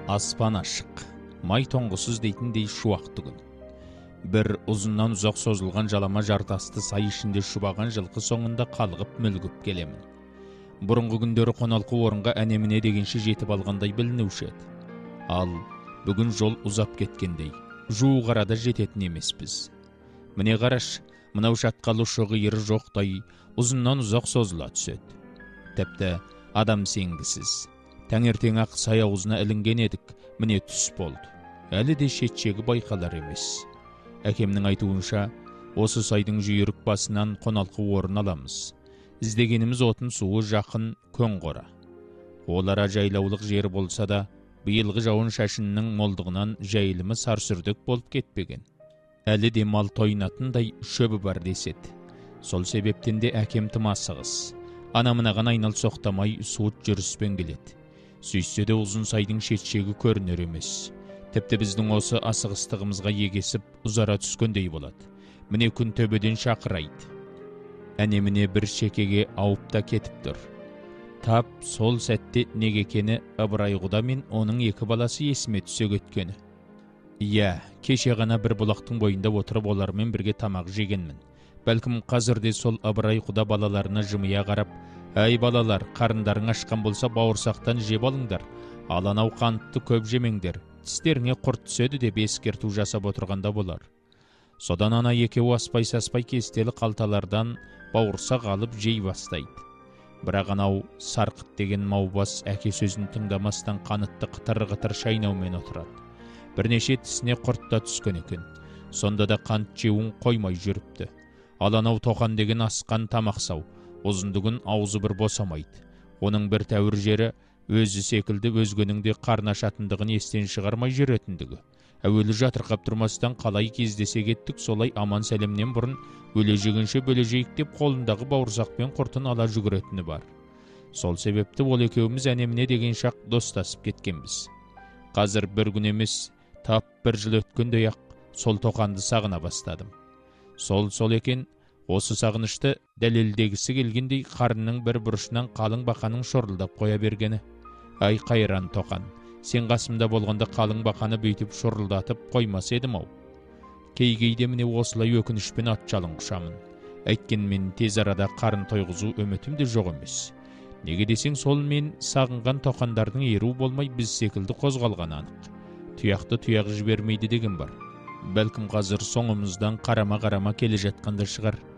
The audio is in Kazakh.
Аспан ашық, май тоңғысыз дейтіндей шуақты күн. Бір ұзыннан ұзақ созылған жалама жартасты сай ішінде шұбаған жылқы соңында қалғып мүлгіп келемін. Бұрынғы күндері қоналқы орынға әне-міне дегенше жетіп алғандай білінуші еді. Ал бүгін жол ұзап кеткендей, жуық арада жететін емеспіз. Міне қараш, мынау шатқалы шоғы жоқтай ұзыннан ұзақ созыла түседі. Тіпті адам сенгісіз. Таңертең ақ сай аузына ілінген едік, міне түс болды. Әлі де шет-шегі байқалар емес. Әкемнің айтуынша, осы сайдың жүйрік басынан қоналқы орын аламыз. Іздегеніміз отын суы жақын көң қора. Олара жайлаулық жер болса да, биылғы жауын шашынның молдығынан жайылымы сарсүрдік болып кетпеген. Әлі де мал тойынатындай шөбі бар деседі. Сол себептен де әкем тым асығыс. Анамынаған айнал соқтамай суыт жүріспен келеді. Сөйтсе де ұзын сайдың шет-шегі көрінер емес. Тіпті біздің осы асығыстығымызға егесіп ұзара түскендей болады. Міне күн төбеден шақырайды. Әне-міне бір шекеге ауып та кетіп тұр. Тап сол сәтте Негекені Ыбырай құда мен оның екі баласы есіме түсе кеткені. Иә, кеше ғана бір бұлақтың бойында отырып олармен бірге тамақ жегенмін. Бәлкім қазірде сол Ыбырай құда балаларына жымия қарап, «Әй балалар, қарындарың ашқан болса бауырсақтан жеп алыңдар, ал анау қантты көп жемеңдер, тістеріңе құрт түседі» деп ескерту жасап отырғанда болар. Содан ана екеуі аспай-саспай кестелі қалталардан бауырсақ алып жей бастайды. Бірақ анау Сарқыт деген маубас әке сөзін тыңдамастан қанытты қытыр-қытыр шайнаумен отырады. Бірнеше тісіне құрт та түскен екен. Сонда да қант жеуін қоймай жүріпті. Ал анау Тоқан деген асқан тамақсау, ұзындығын аузы бір босамайды. Оның бір тәуір жері өзі секілді өзгенің де қарны ашатындығын естен шығармай жүретіндігі. Әуелі жатырқап тұрмастан қалай кездесе кеттік, солай аман сәлемнен бұрын өле жегенше бөле жейік деп қолындағы бауырсақпен құртын ала жүгіретіні бар. Сол себепті ол екеуміз әне-міне деген шақ достасып кеткенбіз. Қазір бір күн емес, тап бір жыл өткендей ақ сол Тоқанды сағына бастадым. Сол екен, осы сағынышты дәлелдегісі келгендей қарынның бір бұрышынан қалың бақаның шорылдап қоя бергені. Ай қайран Тоқан, сен қасымда болғанда қалың бақаны бүйтіп шорылдатып қоймас едім-ау. Кей-кейде міне осылай өкінішпен атжалын құшамын. Әйткенмен тез арада қарын тойғызу үмітім де жоқ емес. Неге десең, сол мен сағынған тоқандардың еру болмай біз секілді қозғалған анық. Тұяқты тұяқ жібермейді деген бар. Бәлкім қазір соңымыздан қарама-қарама келе жатқанда шығар.